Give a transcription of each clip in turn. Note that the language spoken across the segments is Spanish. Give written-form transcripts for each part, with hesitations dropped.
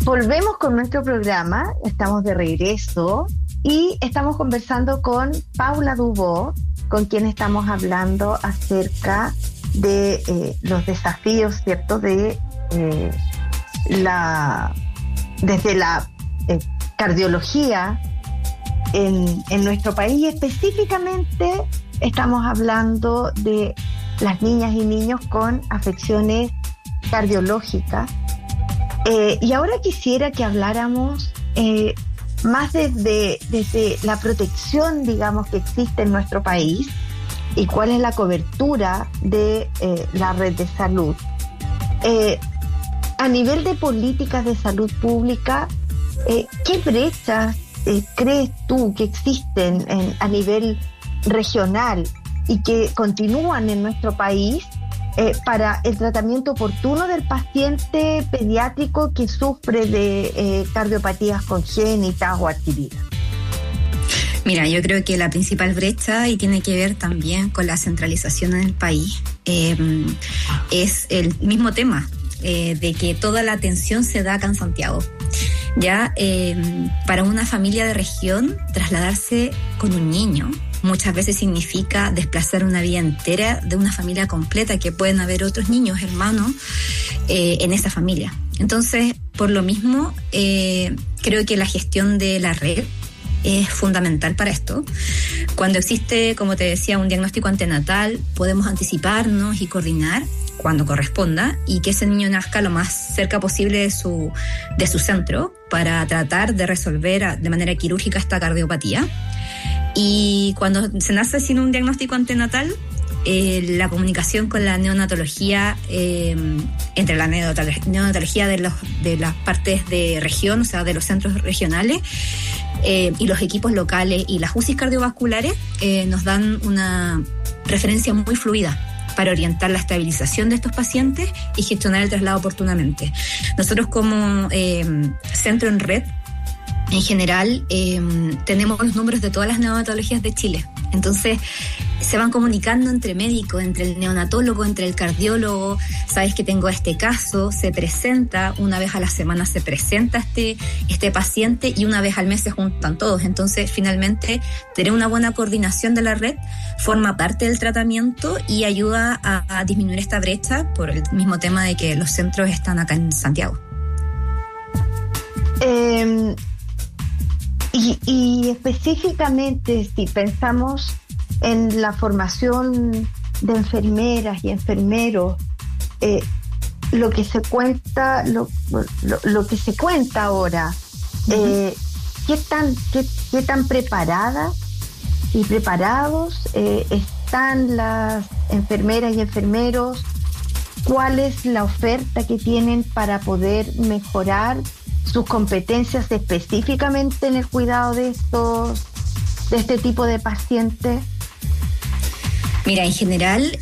Volvemos con nuestro programa, estamos de regreso y estamos conversando con Paula Dubó, con quien estamos hablando acerca de los desafíos, ¿cierto?, de desde la cardiología en nuestro país. Específicamente estamos hablando de las niñas y niños con afecciones cardiológicas. Y ahora quisiera que habláramos más desde la protección, digamos, que existe en nuestro país y cuál es la cobertura de la red de salud. A nivel de políticas de salud pública, ¿qué brechas crees tú que existen a nivel regional y que continúan en nuestro país para el tratamiento oportuno del paciente pediátrico que sufre de cardiopatías congénitas o adquiridas? Mira, yo creo que la principal brecha, y tiene que ver también con la centralización en el país, es el mismo tema, de que toda la atención se da acá en Santiago. Ya para una familia de región, trasladarse con un niño muchas veces significa desplazar una vida entera de una familia completa, que pueden haber otros niños, hermanos, en esa familia. Entonces, por lo mismo, creo que la gestión de la red es fundamental para esto. Cuando existe, como te decía, un diagnóstico antenatal, podemos anticiparnos y coordinar cuando corresponda, y que ese niño nazca lo más cerca posible de su centro para tratar de resolver de manera quirúrgica esta cardiopatía. Y cuando se nace sin un diagnóstico antenatal, la comunicación con la neonatología, entre la neonatología de las partes de región, o sea, de los centros regionales, y los equipos locales y las UCIs cardiovasculares, nos dan una referencia muy fluida para orientar la estabilización de estos pacientes y gestionar el traslado oportunamente. Nosotros como centro en red, en general, tenemos los números de todas las neonatologías de Chile. Entonces, se van comunicando entre médicos, entre el neonatólogo, entre el cardiólogo. Sabes que tengo este caso, se presenta, una vez a la semana se presenta este paciente y una vez al mes se juntan todos. Entonces, finalmente, tener una buena coordinación de la red forma parte del tratamiento y ayuda a disminuir esta brecha por el mismo tema de que los centros están acá en Santiago. Y específicamente, si pensamos en la formación de enfermeras y enfermeros, lo que se cuenta ahora, ¿qué tan preparadas y preparados están las enfermeras y enfermeros? ¿Cuál es la oferta que tienen para poder mejorar sus competencias específicamente en el cuidado de este tipo de pacientes? Mira, en general,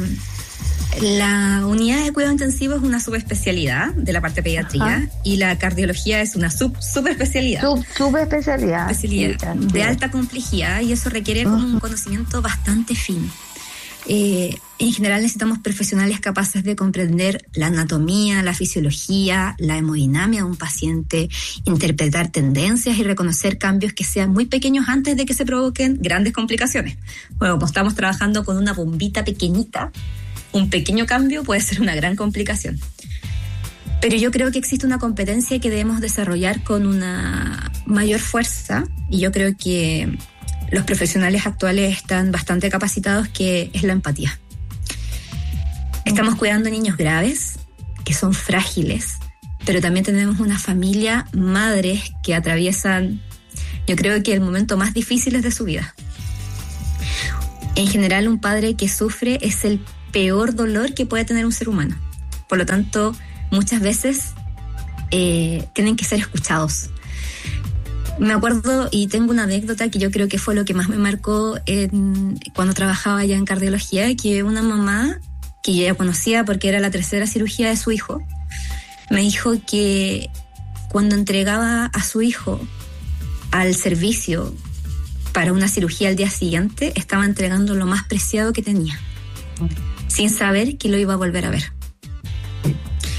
la unidad de cuidado intensivo es una subespecialidad de la parte de pediatría. Y la cardiología es una subespecialidad. Subespecialidad. Especialidad de alta complejidad, y eso requiere como un conocimiento bastante fino. En general necesitamos profesionales capaces de comprender la anatomía, la fisiología, la hemodinamia de un paciente, interpretar tendencias y reconocer cambios que sean muy pequeños antes de que se provoquen grandes complicaciones. Bueno, como estamos trabajando con una bombita pequeñita, un pequeño cambio puede ser una gran complicación. Pero yo creo que existe una competencia que debemos desarrollar con una mayor fuerza, y yo creo que los profesionales actuales están bastante capacitados, que es la empatía. Estamos cuidando niños graves, que son frágiles, pero también tenemos una familia, madres que atraviesan, yo creo que el momento más difícil de su vida. En general, un padre que sufre es el peor dolor que puede tener un ser humano. Por lo tanto, muchas veces tienen que ser escuchados. Me acuerdo, y tengo una anécdota que yo creo que fue lo que más me marcó cuando trabajaba ya en cardiología, que una mamá que yo ya conocía porque era la tercera cirugía de su hijo, me dijo que cuando entregaba a su hijo al servicio para una cirugía al día siguiente, estaba entregando lo más preciado que tenía, sin saber que lo iba a volver a ver.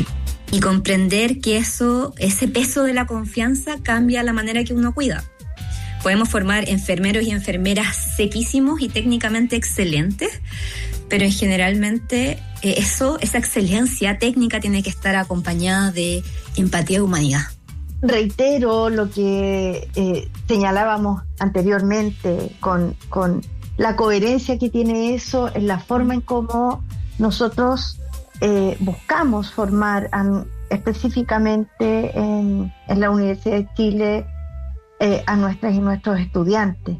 y comprender que ese peso de la confianza cambia la manera que uno cuida. Podemos formar enfermeros y enfermeras sequísimos y técnicamente excelentes, pero generalmente esa excelencia técnica tiene que estar acompañada de empatía y humanidad. Reitero lo que señalábamos anteriormente con la coherencia que tiene eso en la forma en cómo nosotros buscamos formar específicamente en la Universidad de Chile a nuestras y nuestros estudiantes.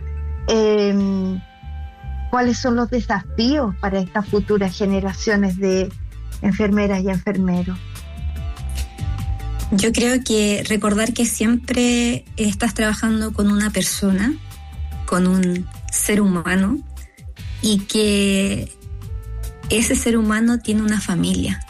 ¿Cuáles son los desafíos para estas futuras generaciones de enfermeras y enfermeros? Yo creo que recordar que siempre estás trabajando con una persona, con un ser humano, y que ese ser humano tiene una familia.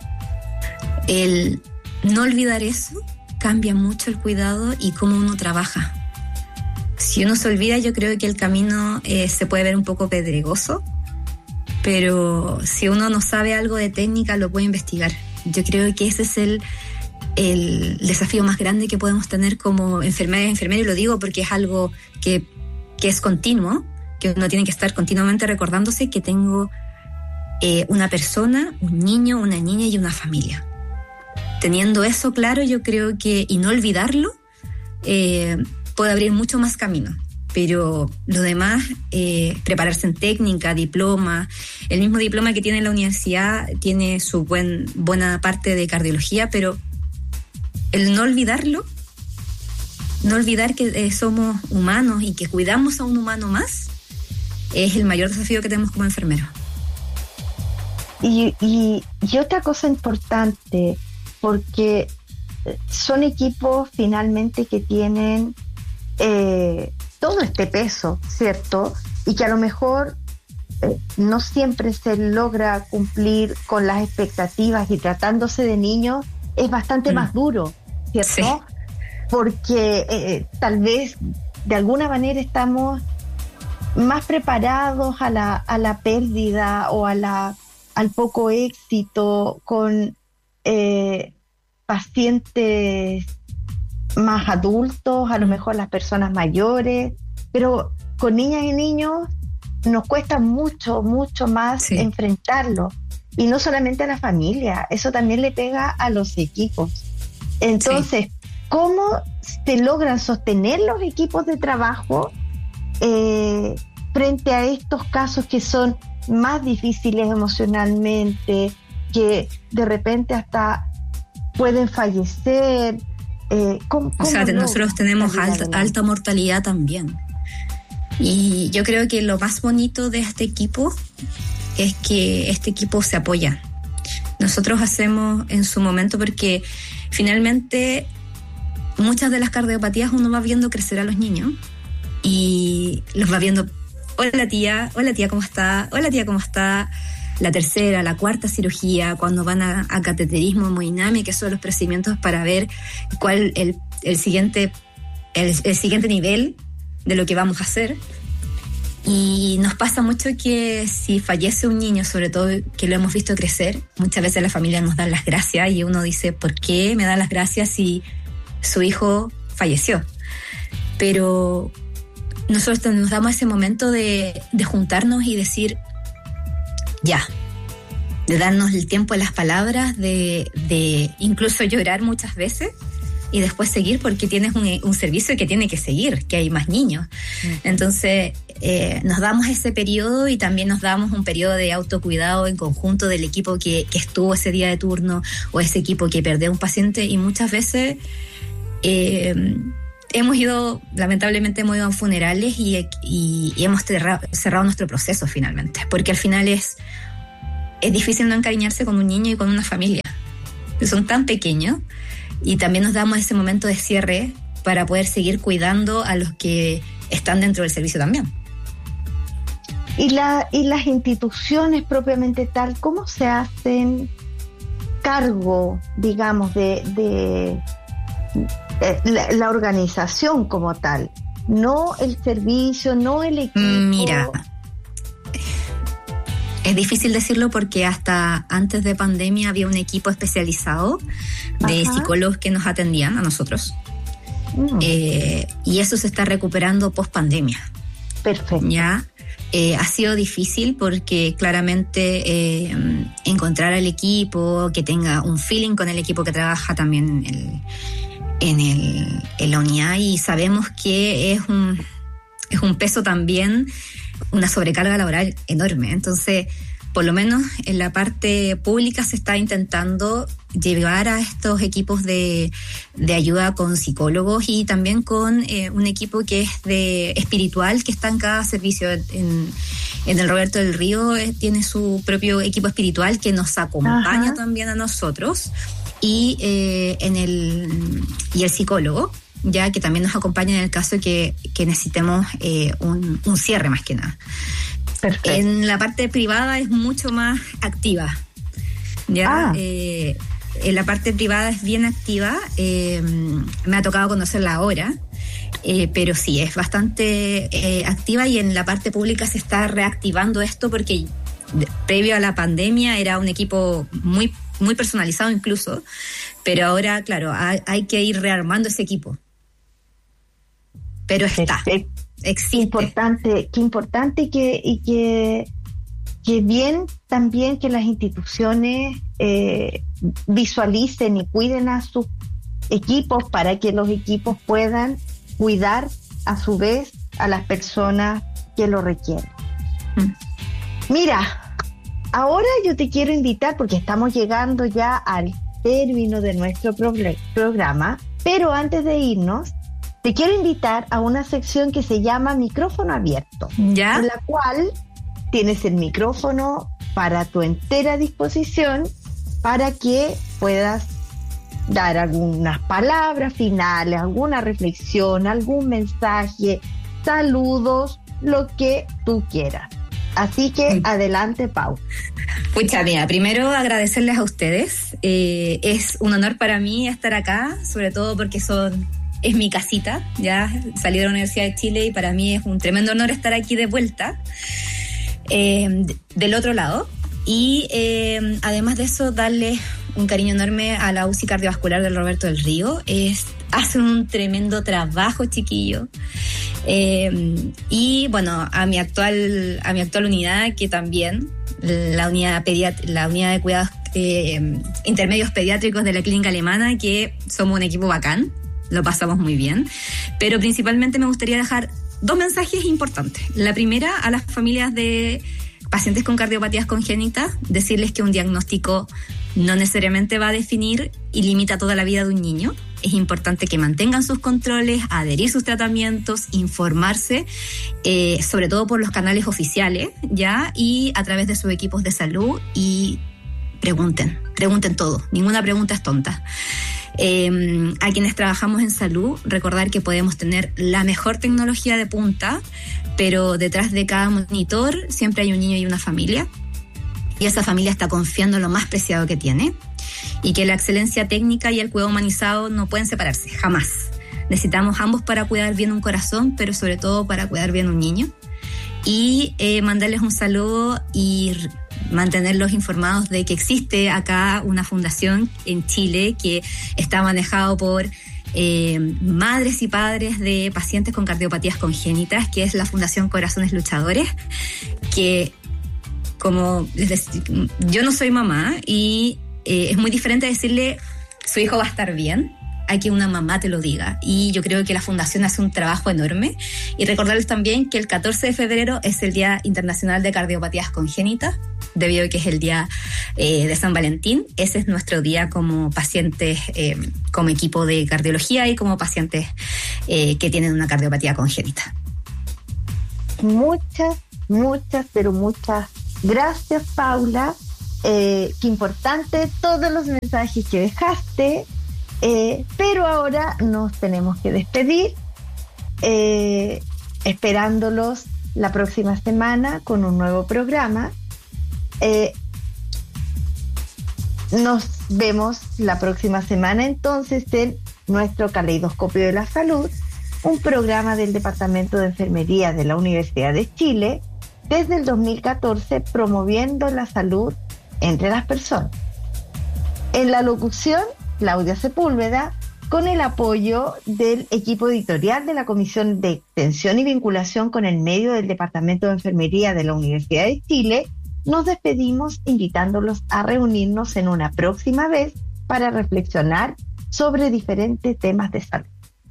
El no olvidar eso cambia mucho el cuidado y cómo uno trabaja. Si uno se olvida, yo creo que el camino se puede ver un poco pedregoso, pero si uno no sabe algo de técnica, lo puede investigar. Yo creo que ese es el desafío más grande que podemos tener como enfermeras y enfermeros, y lo digo porque es algo que es continuo, que uno tiene que estar continuamente recordándose que tengo una persona, un niño, una niña y una familia. Teniendo eso claro, yo creo que, y no olvidarlo, puede abrir mucho más camino. Pero lo demás, prepararse en técnica, diploma, el mismo diploma que tiene la universidad tiene su buena parte de cardiología, pero el no olvidarlo, no olvidar que somos humanos y que cuidamos a un humano más, es el mayor desafío que tenemos como enfermeros. Y otra cosa importante, porque son equipos finalmente que tienen todo este peso, ¿cierto? Y que a lo mejor no siempre se logra cumplir con las expectativas, y tratándose de niños es bastante más duro, ¿cierto? Sí. Porque tal vez de alguna manera estamos más preparados a la pérdida o al poco éxito con pacientes más adultos, a lo mejor las personas mayores, pero con niñas y niños nos cuesta mucho más enfrentarlo, y no solamente a la familia, eso también le pega a los equipos. Entonces, ¿cómo se logran sostener los equipos de trabajo frente a estos casos que son más difíciles emocionalmente, que de repente hasta pueden fallecer? Nosotros tenemos alta mortalidad también. Y yo creo que lo más bonito de este equipo es que este equipo se apoya. Nosotros hacemos en su momento, porque finalmente muchas de las cardiopatías uno va viendo crecer a los niños y los va viendo, hola tía, ¿cómo está? Hola tía, ¿cómo está? La tercera, la cuarta cirugía, cuando van a cateterismo, hemodinamia, que son los procedimientos para ver cuál el siguiente nivel de lo que vamos a hacer. Y nos pasa mucho que si fallece un niño, sobre todo que lo hemos visto crecer, muchas veces la familia nos da las gracias y uno dice, ¿por qué me da las gracias si su hijo falleció? Pero nosotros nos damos ese momento de juntarnos y decir, ya, de darnos el tiempo de las palabras, de incluso llorar muchas veces, y después seguir, porque tienes un servicio que tiene que seguir, que hay más niños. Entonces nos damos ese periodo, y también nos damos un periodo de autocuidado en conjunto del equipo que estuvo ese día de turno, o ese equipo que perdió a un paciente. Y muchas veces lamentablemente hemos ido a funerales y hemos cerrado nuestro proceso finalmente, porque al final es difícil no encariñarse con un niño y con una familia, que son tan pequeños, y también nos damos ese momento de cierre para poder seguir cuidando a los que están dentro del servicio también. Y las instituciones propiamente tal, ¿cómo se hacen cargo, digamos, de la organización como tal? No el servicio, no el equipo. Mira, Es difícil decirlo porque hasta antes de pandemia había un equipo especializado de psicólogos que nos atendían a nosotros. Y eso se está recuperando post pandemia. Perfecto. Ya ha sido difícil porque claramente encontrar al equipo que tenga un feeling con el equipo que trabaja también en la unidad, y sabemos que es un peso también, una sobrecarga laboral enorme. Entonces, por lo menos en la parte pública se está intentando llevar a estos equipos de ayuda con psicólogos y también con un equipo que es de espiritual, que está en cada servicio. En el Roberto del Río tiene su propio equipo espiritual que nos acompaña también a nosotros, y el psicólogo, ya que también nos acompaña en el caso que necesitemos un cierre más que nada. Perfecto. En la parte privada es mucho más activa, ¿ya? En la parte privada es bien activa, me ha tocado conocerla ahora, pero sí, es bastante activa, y en la parte pública se está reactivando esto porque previo a la pandemia era un equipo muy, muy personalizado incluso, pero ahora, claro, hay que ir rearmando ese equipo. Pero está. Perfecto. Existe. Qué importante y que bien también que las instituciones visualicen y cuiden a sus equipos para que los equipos puedan cuidar a su vez a las personas que lo requieren. Mira, ahora yo te quiero invitar, porque estamos llegando ya al término de nuestro programa, pero antes de irnos, te quiero invitar a una sección que se llama Micrófono Abierto, ¿ya? En la cual tienes el micrófono para tu entera disposición para que puedas dar algunas palabras finales, alguna reflexión, algún mensaje, saludos, lo que tú quieras. Así que adelante, Pau. Pucha, mira, primero agradecerles a ustedes. Es un honor para mí estar acá, sobre todo porque es mi casita, ya salí de la Universidad de Chile y para mí es un tremendo honor estar aquí de vuelta, del otro lado. Y además de eso, darle un cariño enorme a la UCI Cardiovascular del Roberto del Río. Hacen un tremendo trabajo, chiquillo. Y bueno, a mi actual unidad, que también, la unidad de cuidados intermedios pediátricos de la clínica alemana, que somos un equipo bacán. Lo pasamos muy bien, pero principalmente me gustaría dejar 2 mensajes importantes. La primera, a las familias de pacientes con cardiopatías congénitas, decirles que un diagnóstico no necesariamente va a definir y limita toda la vida de un niño. Es importante que mantengan sus controles, adherir sus tratamientos, informarse, sobre todo por los canales oficiales, ¿ya? Y a través de sus equipos de salud, y pregunten todo. Ninguna pregunta es tonta. A quienes trabajamos en salud, recordar que podemos tener la mejor tecnología de punta, pero detrás de cada monitor siempre hay un niño y una familia, y esa familia está confiando en lo más preciado que tiene, y que la excelencia técnica y el cuidado humanizado no pueden separarse, jamás. Necesitamos ambos para cuidar bien un corazón, pero sobre todo para cuidar bien un niño. Y mandarles un saludo y mantenerlos informados de que existe acá una fundación en Chile que está manejado por madres y padres de pacientes con cardiopatías congénitas, que es la Fundación Corazones Luchadores, que yo no soy mamá y es muy diferente decirle su hijo va a estar bien a que una mamá te lo diga, y yo creo que la fundación hace un trabajo enorme. Y recordarles también que el 14 de febrero es el Día Internacional de Cardiopatías Congénitas, debido a que es el día de San Valentín. Ese es nuestro día como pacientes, como equipo de cardiología y como pacientes que tienen una cardiopatía congénita. Muchas gracias, Paula. Qué importante todos los mensajes que dejaste, pero ahora nos tenemos que despedir, esperándolos la próxima semana con un nuevo programa. Nos vemos la próxima semana entonces en nuestro Caleidoscopio de la Salud, un programa del Departamento de Enfermería de la Universidad de Chile, desde el 2014 promoviendo la salud entre las personas. En la locución, Claudia Sepúlveda, con el apoyo del equipo editorial de la Comisión de Extensión y Vinculación con el Medio del Departamento de Enfermería de la Universidad de Chile, nos despedimos invitándolos a reunirnos en una próxima vez para reflexionar sobre diferentes temas de salud.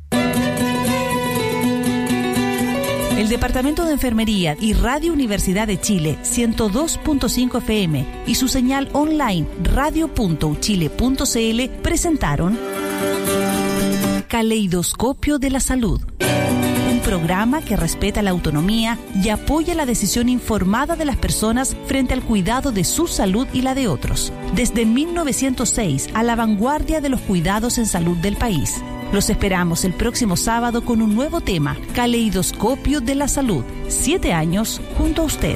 El Departamento de Enfermería y Radio Universidad de Chile 102.5 FM y su señal online radio.uchile.cl presentaron Caleidoscopio de la Salud, un programa que respeta la autonomía y apoya la decisión informada de las personas frente al cuidado de su salud y la de otros. Desde 1906, a la vanguardia de los cuidados en salud del país. Los esperamos el próximo sábado con un nuevo tema, Caleidoscopio de la Salud. 7 años junto a usted.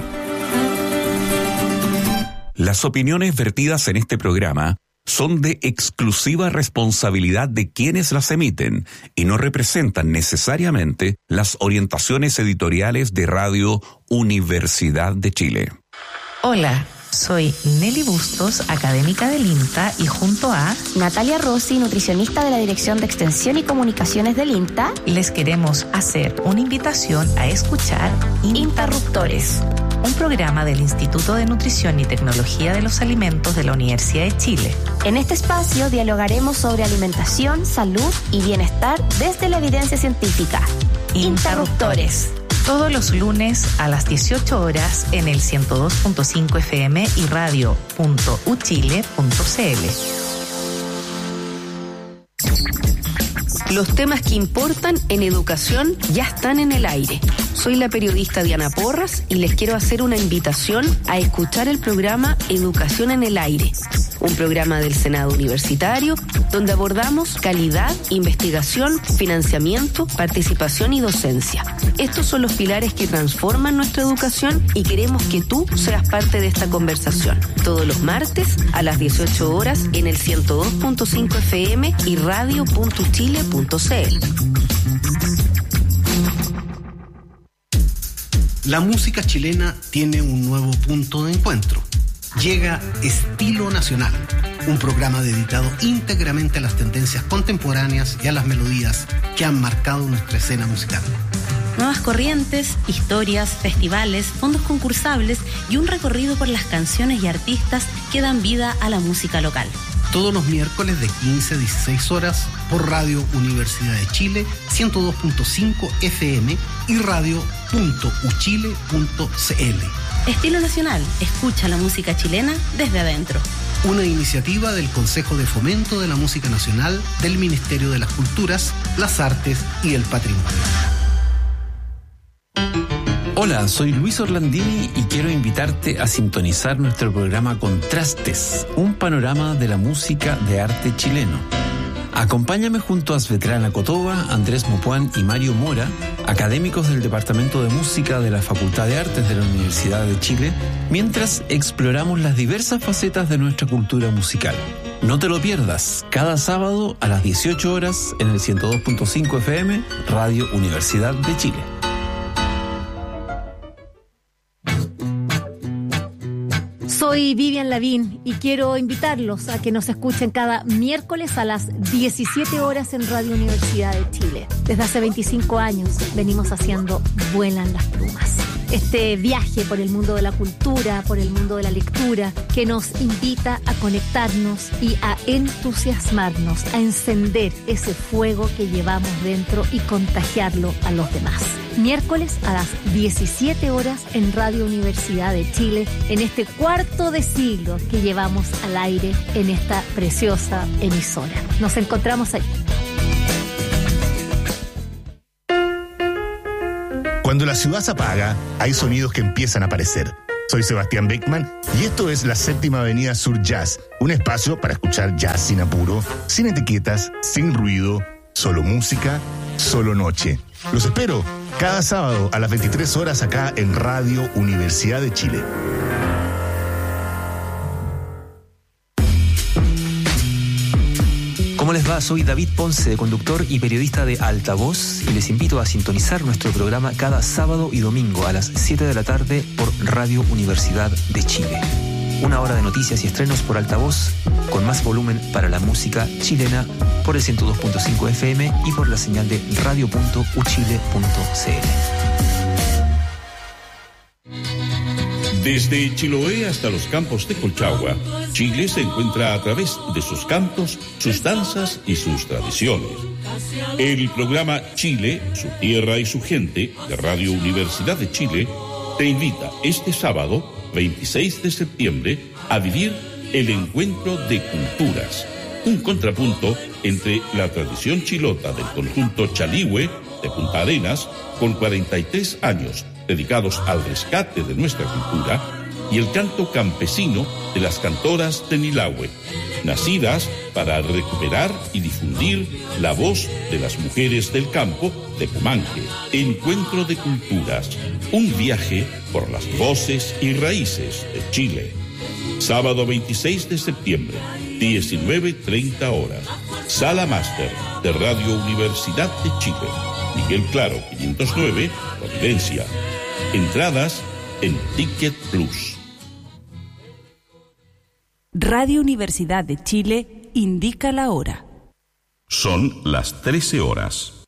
Las opiniones vertidas en este programa son de exclusiva responsabilidad de quienes las emiten y no representan necesariamente las orientaciones editoriales de Radio Universidad de Chile. Hola. Soy Nelly Bustos, académica del INTA, y junto a Natalia Rossi, nutricionista de la Dirección de Extensión y Comunicaciones del INTA, les queremos hacer una invitación a escuchar Interruptores, un programa del Instituto de Nutrición y Tecnología de los Alimentos de la Universidad de Chile. En este espacio dialogaremos sobre alimentación, salud y bienestar desde la evidencia científica. Interruptores. Todos los lunes a las 18 horas en el 102.5 FM y radio.uchile.cl. Los temas que importan en educación ya están en el aire. Soy la periodista Diana Porras y les quiero hacer una invitación a escuchar el programa Educación en el Aire, un programa del Senado Universitario donde abordamos calidad, investigación, financiamiento, participación y docencia. Estos son los pilares que transforman nuestra educación y queremos que tú seas parte de esta conversación. Todos los martes a las 18 horas en el 102.5 FM y radio.uchile.cl. La música chilena tiene un nuevo punto de encuentro. Llega Estilo Nacional, un programa dedicado íntegramente a las tendencias contemporáneas y a las melodías que han marcado nuestra escena musical. Nuevas corrientes, historias, festivales, fondos concursables y un recorrido por las canciones y artistas que dan vida a la música local. Todos los miércoles de 15 a 16 horas por Radio Universidad de Chile 102.5 FM y radio.uchile.cl. Estilo Nacional, escucha la música chilena desde adentro. Una iniciativa del Consejo de Fomento de la Música Nacional del Ministerio de las Culturas, las Artes y el Patrimonio. Hola, soy Luis Orlandini y quiero invitarte a sintonizar nuestro programa Contrastes, un panorama de la música de arte chileno. Acompáñame junto a Svetlana Kotova, Andrés Mopuán y Mario Mora, académicos del Departamento de Música de la Facultad de Artes de la Universidad de Chile, mientras exploramos las diversas facetas de nuestra cultura musical. No te lo pierdas, cada sábado a las 18 horas en el 102.5 FM, Radio Universidad de Chile. Soy Vivian Lavín y quiero invitarlos a que nos escuchen cada miércoles a las 17 horas en Radio Universidad de Chile. Desde hace 25 años venimos haciendo Vuelan las Plumas. Este viaje por el mundo de la cultura, por el mundo de la lectura, que nos invita a conectarnos y a entusiasmarnos, a encender ese fuego que llevamos dentro y contagiarlo a los demás. Miércoles a las 17 horas en Radio Universidad de Chile, en este cuarto de siglo que llevamos al aire en esta preciosa emisora. Nos encontramos ahí. Cuando la ciudad se apaga, hay sonidos que empiezan a aparecer. Soy Sebastián Beckman y esto es la Séptima Avenida Sur Jazz, un espacio para escuchar jazz sin apuro, sin etiquetas, sin ruido, solo música, solo noche. Los espero cada sábado a las 23 horas acá en Radio Universidad de Chile. ¿Cómo les va? Soy David Ponce, conductor y periodista de Altavoz, y les invito a sintonizar nuestro programa cada sábado y domingo a las 7 de la tarde por Radio Universidad de Chile. Una hora de noticias y estrenos por Altavoz, con más volumen para la música chilena por el 102.5 FM y por la señal de radio.uchile.cl. Desde Chiloé hasta los campos de Colchagua, Chile se encuentra a través de sus cantos, sus danzas y sus tradiciones. El programa Chile, su tierra y su gente, de Radio Universidad de Chile, te invita este sábado, 26 de septiembre, a vivir el Encuentro de Culturas, un contrapunto entre la tradición chilota del conjunto Chalihue de Punta Arenas, con 43 años dedicados al rescate de nuestra cultura, y el canto campesino de las cantoras de Nilahue, nacidas para recuperar y difundir la voz de las mujeres del campo de Pumanque. Encuentro de Culturas, un viaje por las voces y raíces de Chile. Sábado 26 de septiembre, 19:30 horas. Sala Máster de Radio Universidad de Chile. Miguel Claro, 509, Providencia. Entradas en Ticket Plus. Radio Universidad de Chile indica la hora. Son las 13 horas.